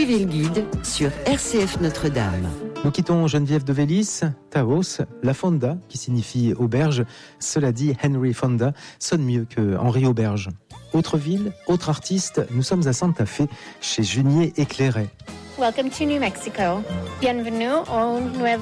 Suivez le guide sur RCF Notre-Dame. Nous quittons Geneviève de Vélis, Taos, la Fonda, qui signifie auberge. Cela dit, Henry Fonda sonne mieux que Henri Auberge. Autre ville, autre artiste, nous sommes à Santa Fe, chez Junier Éclairé. Welcome to New Mexico. Bienvenue au Nuevo